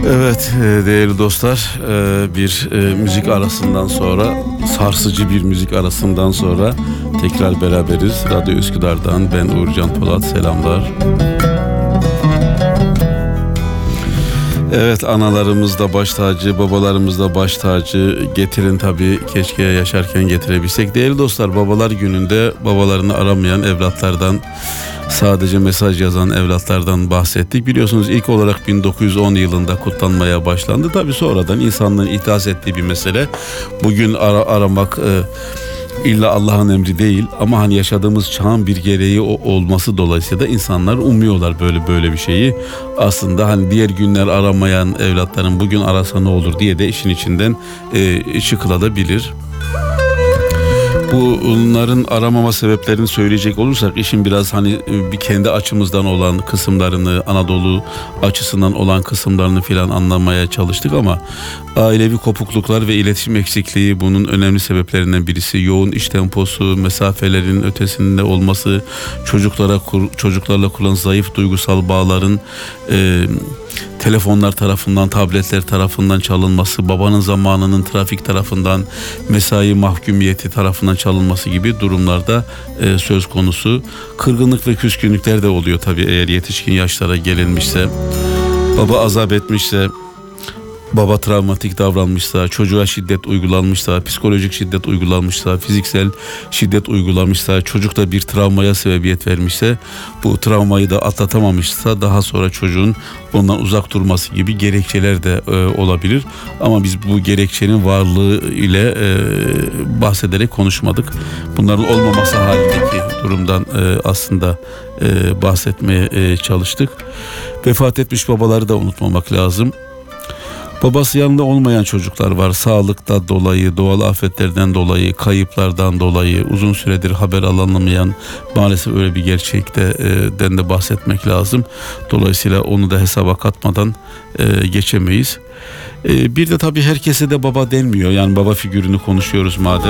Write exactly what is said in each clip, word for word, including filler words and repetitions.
Evet değerli dostlar, bir müzik arasından sonra, sarsıcı bir müzik arasından sonra tekrar beraberiz. Radyo Üsküdar'dan ben Uğurcan Polat, selamlar. Evet, analarımız da baş tacı, babalarımız da baş tacı. Getirin tabii, keşke yaşarken getirebilsek. Değerli dostlar, babalar gününde babalarını aramayan evlatlardan, sadece mesaj yazan evlatlardan bahsettik. Biliyorsunuz ilk olarak bin dokuz yüz on yılında kutlanmaya başlandı. Tabii sonradan insanlığın ihdas ettiği bir mesele. Bugün ara, aramak e, illa Allah'ın emri değil ama hani yaşadığımız çağın bir gereği olması dolayısıyla insanlar umuyorlar böyle böyle bir şeyi. Aslında hani diğer günler aramayan evlatların bugün arasa ne olur diye de işin içinden e, çıkılabilir. Bunların aramama sebeplerini söyleyecek olursak işin biraz hani bir kendi açımızdan olan kısımlarını, Anadolu açısından olan kısımlarını filan anlamaya çalıştık ama ailevi kopukluklar ve iletişim eksikliği bunun önemli sebeplerinden birisi. Yoğun iş temposu, mesafelerin ötesinde olması, çocuklara çocuklarla kurulan zayıf duygusal bağların e, telefonlar tarafından, tabletler tarafından çalınması, babanın zamanının trafik tarafından, mesai mahkumiyeti tarafından çalınması gibi durumlarda e, söz konusu. Kırgınlık ve küskünlükler de oluyor tabii eğer yetişkin yaşlara gelinmişse. Baba azap etmişse, baba travmatik davranmışsa, çocuğa şiddet uygulanmışsa, psikolojik şiddet uygulanmışsa, fiziksel şiddet uygulanmışsa, çocuk da bir travmaya sebebiyet vermişse, bu travmayı da atlatamamışsa daha sonra çocuğun ondan uzak durması gibi gerekçeler de e, olabilir. Ama biz bu gerekçenin varlığı ile e, bahsederek konuşmadık. Bunların olmaması halindeki durumdan e, aslında e, bahsetmeye e, çalıştık. Vefat etmiş babaları da unutmamak lazım. Babası yanında olmayan çocuklar var. Sağlıkta dolayı, doğal afetlerden dolayı, kayıplardan dolayı uzun süredir haber alınamayan, maalesef öyle bir gerçekten de bahsetmek lazım. Dolayısıyla onu da hesaba katmadan geçemeyiz. Bir de tabii herkese de baba denmiyor. Yani baba figürünü konuşuyoruz madem.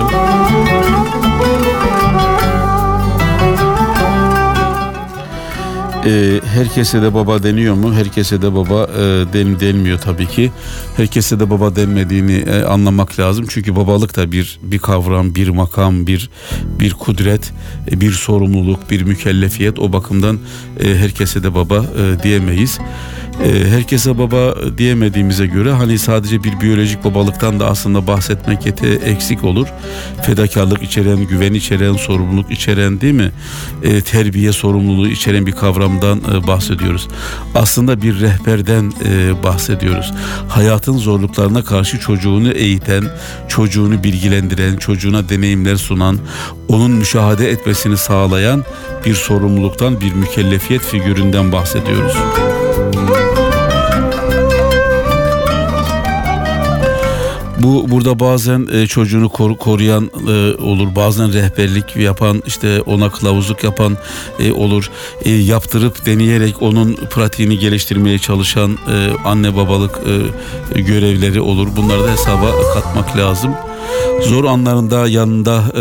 Ee, herkese de baba deniyor mu? Herkese de baba e, den, denmiyor tabii ki. Herkese de baba denmediğini e, anlamak lazım. Çünkü babalık da bir bir kavram, bir makam, bir bir kudret, e, bir sorumluluk, bir mükellefiyet. O bakımdan e, herkese de baba e, diyemeyiz. E, herkese baba diyemediğimize göre hani sadece bir biyolojik babalıktan da aslında bahsetmek yete eksik olur. Fedakarlık içeren, güven içeren, sorumluluk içeren, değil mi? E, terbiye sorumluluğu içeren bir kavramdan e, bahsediyoruz. Aslında bir rehberden e, bahsediyoruz. Hayatın zorluklarına karşı çocuğunu eğiten, çocuğunu bilgilendiren, çocuğuna deneyimler sunan, onun müşahede etmesini sağlayan bir sorumluluktan, bir mükellefiyet figüründen bahsediyoruz. Bu burada bazen e, çocuğunu kor, koruyan e, olur, bazen rehberlik yapan, işte ona kılavuzluk yapan e, olur, e, yaptırıp deneyerek onun pratiğini geliştirmeye çalışan e, anne babalık e, görevleri olur. Bunları da hesaba katmak lazım. Zor anlarında yanında